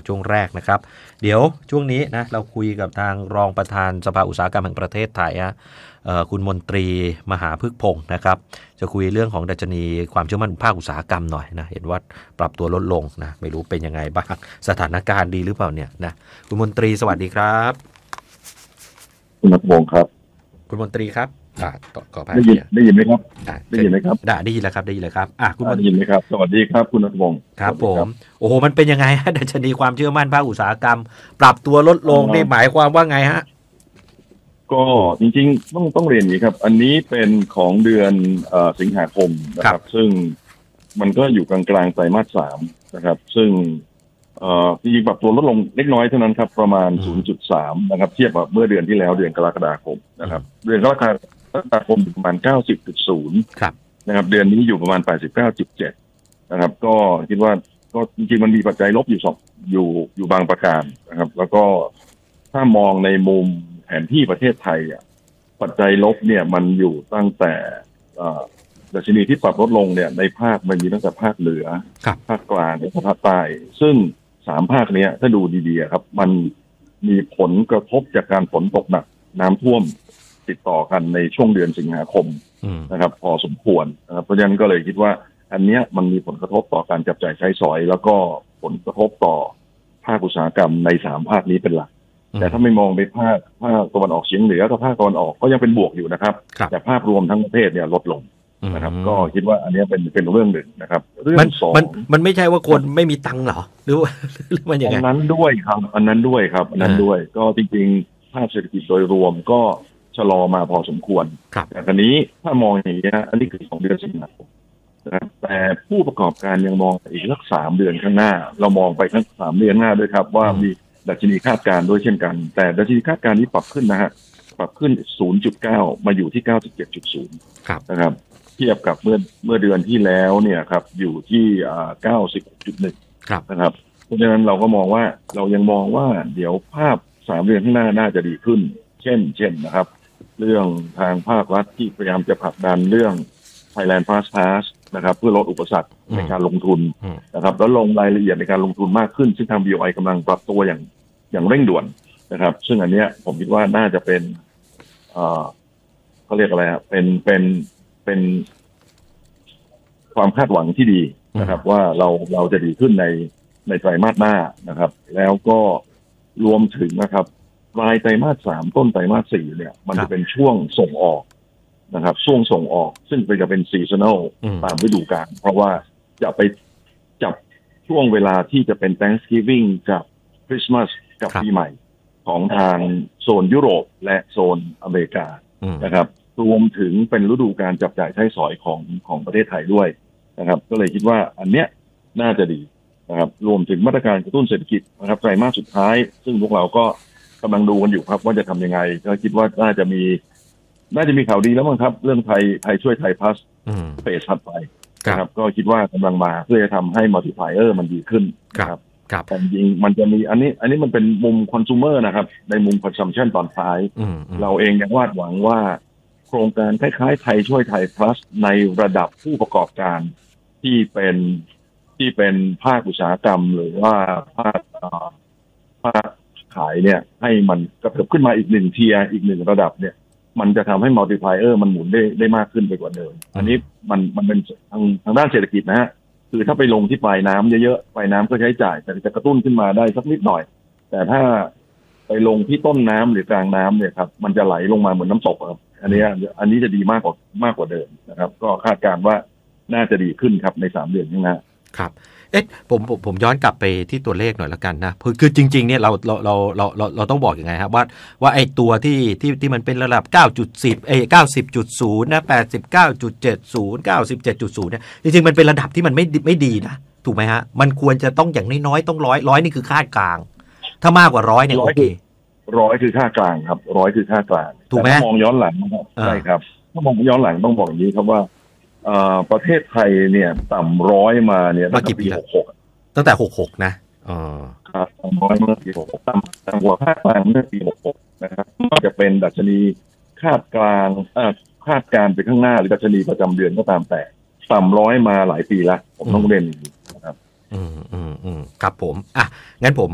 ช่วงแรกนะครับเดี๋ยวช่วงนี้นะเราคุยกับทางรองประธานสภาอุตสาหกรรมแห่งประเทศไทยคุณมนตรีมหาพฤกษ์พงศ์นะครับจะคุยเรื่องของดัชนีความเชื่อมั่นภาคอุตสาหกรรมหน่อยนะเห็นว่าปรับตัวลดลงนะไม่รู้เป็นยังไงบ้างสถานการณ์ดีหรือเปล่าเนี่ยนะคุณมนตรีสวัสดีครับคุณนัทวงศ์ครับคุณมนตรีครับขอพาได้ยินไหมครับได้ยินไหมครับได้ยินแล้วครับได้ยินแล้วครับคุณได้ยินไหมครับสวัสดีครับคุณนัทวงศ์ครับผมโอ้โหมันเป็นยังไงฮะดัชนีความเชื่อมั่นภาคอุตสาหกรรมปรับตัวลดลงนี่หมายความว่าไงฮะก็จริงๆต้องเรียนอย่างนี้ครับอันนี้เป็นของเดือนสิงหาคมนะครับซึ่งมันก็อยู่กลางไตรมาส 3นะครับซึ่งจริงๆปรับตัวลดลงเล็กน้อยเท่านั้นครับประมาณ 0.3 นะครับเทียบกับเมื่อเดือนที่แล้วเดือนกรกฎาคมนะครับเดือนกรกฎาคมอยู่ประมาณ 90.0 ครับนะครับเดือนนี้อยู่ประมาณ 89.7 นะครับก็คิดว่าก็จริงๆมันมีปัจจัยลบอยู่บางประการนะครับแล้วก็ถ้ามองในมุมแผนที่ประเทศไทยปัจจัยลบเนี่ยมันอยู่ตั้งแต่ดัชนีที่ปรับลดลงเนี่ยในภาคมันมีตั้งแต่ภาคเหนือภาคกลางและภาคใต้ซึ่ง3ภาคนี้ถ้าดูดีๆครับมันมีผลกระทบจากการฝนตกหนักน้ำท่วมติดต่อกันในช่วงเดือนสิงหาคมนะครับพอสมควรนะครับเพราะฉะนั้นก็เลยคิดว่าอันเนี้ยมันมีผลกระทบต่อการจับจ่ายใช้สอยแล้วก็ผลกระทบต่อภาคอุตสาหกรรมใน3ภาคนี้เป็นหลักแต่ถ้าไม่มองไปภาคตะวันออกเฉียงเหนือกับภาคตะวันออกก็ยังเป็นบวกอยู่นะครับแต่ภาพรวมทั้งประเทศเนี่ยลดลงนะครับก็คิดว่าอันนี้เป็นเรื่องหนึ่งนะครับเรื่องสองมันไม่ใช่ว่าคนไม่มีตังค์หรอหรือว่ามันยังไงอันนั้นด้วยก็จริงๆภาพเศรษฐกิจโดยรวมก็ชะลอมาพอสมควรแต่คราวนี้ถ้ามองอย่างนี้อันนี้คือ2เดือนสิงหาคมนะครับแต่ผู้ประกอบการยังมองอีกสัก3เดือนข้างหน้าเรามองไปทั้ง3เดือนหน้าด้วยครับว่ามีดัชนีคาดการณ์ด้วยเช่นกันแต่ดัชนีคาดการณ์นี้ปรับขึ้นนะฮะปรับขึ้น 0.9 มาอยู่ที่ 97.0 นะครับเทียบกับเมื่อเดือนที่แล้วเนี่ยครับอยู่ที่ 90.1 นะครับเพราะฉะนั้นเราก็มองว่าเรายังมองว่าเดี๋ยวภาพ3เดือนข้างหน้าน่าจะดีขึ้นเช่นนะครับเรื่องทางภาครัฐที่พยายามจะผลักดันเรื่อง Thailand Fast Pass นะครับเพื่อลดอุปสรรคในการลงทุนนะครับแล้วลงรายละเอียดในการลงทุนมากขึ้นซึ่งทาง BOI กำลังปรับตัวอย่างเร่งด่วนนะครับซึ่งอันเนี้ยผมคิดว่าน่าจะเป็นเขาเรียกอะไรเป็นความคาดหวังที่ดีนะครับว่าเราจะดีขึ้นในไตรมาสหน้านะครับแล้วก็รวมถึงนะครับปลายไตรมาส 3ต้นไตรมาส 4เนี่ยมันจะเป็นช่วงส่งออกนะครับช่วงส่งออกซึ่งจะเป็นซีซันนอลตามฤดูกาลเพราะว่าจะไปจับช่วงเวลาที่จะเป็น Thanksgiving กับคริสต์มาสกับปีใหม่ของทางโซนยุโรปและโซนอเมริกานะครับรวมถึงเป็นฤดูการจับจ่ายใช้สอยของประเทศไทยด้วยนะครับก็เลยคิดว่าอันเนี้ยน่าจะดีนะครับรวมถึงมาตรการกระตุ้นเศรษฐกิจนะครับไตรมาสสุดท้ายซึ่งพวกเราก็กำลังดูกันอยู่ครับว่าจะทำยังไงก็คิดว่าน่าจะมีข่าวดีแล้วมั้งครับเรื่องไทยช่วยไทยพลัสเฟสถัดไปนะครับก็คิดว่ากำลังมาเพื่อจะทำให้มัลติพลายเออร์มันดีขึ้นครับแต่จริงมันจะมีอันนี้มันเป็นมุมคอน sumer นะครับในมุม consumption ตอนท้ายเราเองยังวาดหวังว่าโครงการคล้ายๆไทยช่วยไทย plus ในระดับผู้ประกอบการที่เป็นภาคอุตสาหกรรมหรือว่าภาคขายเนี่ยให้มันกระเถิบขึ้นมาอีก1เทียร์อีก1ระดับเนี่ยมันจะทำให้ multiplier มันหมุนได้มากขึ้นไปกว่าเดิมอันนี้มันเป็นทางด้านเศรษฐกิจนะฮะคือถ้าไปลงที่ปลายน้ำเยอะๆปลายน้ำก็ใช้จ่ายแต่จะกระตุ้นขึ้นมาได้สักนิดหน่อยแต่ถ้าไปลงที่ต้นน้ำหรือกลางน้ำเนี่ยครับมันจะไหลลงมาเหมือนน้ำตกครับอันนี้จะดีมากกว่าเดิมนะครับก็คาดการณ์ว่าน่าจะดีขึ้นครับใน3เดือนข้างหน้าครับผมย้อนกลับไปที่ตัวเลขหน่อยละกันนะคือจริงๆเนี่ยเราต้องบอกยังไงครับว่าไอ้ตัวที่มันเป็นระดับ 9.10 90.0 นะ 89.70 97.0 เนี่ยจริงๆมันเป็นระดับที่มันไม่ดีนะถูกไหมฮะมันควรจะต้องอย่างน้อยๆต้อง100นี่คือค่ากลางถ้ามากกว่า100เนี่ยโอเค 100คือค่ากลางครับ100คือค่ากลางถูกไหมถ้ามองย้อนหลังใช่ครับถ้ามองย้อนหลังต้องบอกอย่างนี้ครับว่าประเทศไทยเนี่ยต่ำ100มาเนี่ยตั้งแต่ปี66 ตั้งแต่66 นะครับต่ำ100เมื่อปี66ต่ำกว่าค่ากลางเมื่อปี66นะครับก็จะเป็นดัชนีคาดการณ์ไปข้างหน้าหรือดัชนีประจำเดือนก็ตามแต่ต่ำ100มาหลายปีแล้วผมต้องเรียนอย่างนี้นะครับครับผมงั้นผม